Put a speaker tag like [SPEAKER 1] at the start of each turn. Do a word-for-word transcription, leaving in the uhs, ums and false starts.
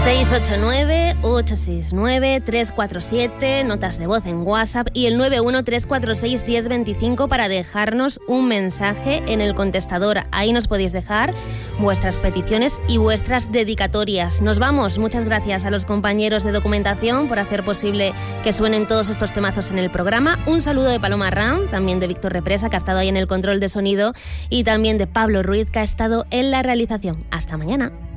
[SPEAKER 1] seis ocho nueve, ocho seis nueve, tres cuatro siete, notas de voz en WhatsApp y el nueve uno tres cuatro seis uno cero dos cinco para dejarnos un mensaje en el contestador. Ahí nos podéis dejar vuestras peticiones y vuestras dedicatorias. Nos vamos. Muchas gracias a los compañeros de documentación por hacer posible que suenen todos estos temazos en el programa. Un saludo de Paloma Ram, también de Víctor Represa, que ha estado ahí en el control de sonido, y también de Pablo Ruiz, que ha estado en la realización. Hasta mañana.